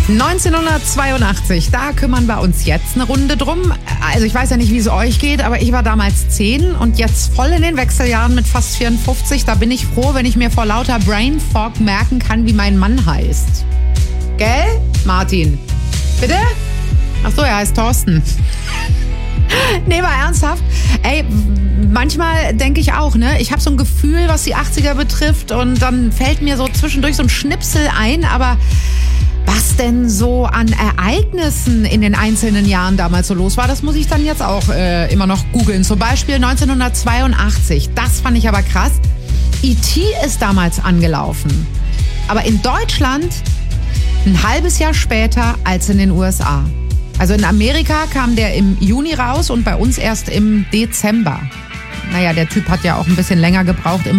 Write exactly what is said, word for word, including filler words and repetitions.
neunzehnhundertzweiundachtzig, da kümmern wir uns jetzt eine Runde drum. Also ich weiß ja nicht, wie es euch geht, aber ich war damals zehn und jetzt voll in den Wechseljahren mit fast vierundfünfzig. Da bin ich froh, wenn ich mir vor lauter Brain Fog merken kann, wie mein Mann heißt. Gell, Martin? Bitte? Ach so, er heißt Thorsten. Nee, mal ernsthaft. Ey, manchmal denke ich auch, ne? Ich habe so ein Gefühl, was die achtziger betrifft und dann fällt mir so zwischendurch so ein Schnipsel ein, aber was denn so an Ereignissen in den einzelnen Jahren damals so los war, das muss ich dann jetzt auch äh, immer noch googeln. Zum Beispiel neunzehnhundertzweiundachtzig, das fand ich aber krass. E T ist damals angelaufen, aber in Deutschland ein halbes Jahr später als in den U S A. Also in Amerika kam der im Juni raus und bei uns erst im Dezember. Naja, der Typ hat ja auch ein bisschen länger gebraucht.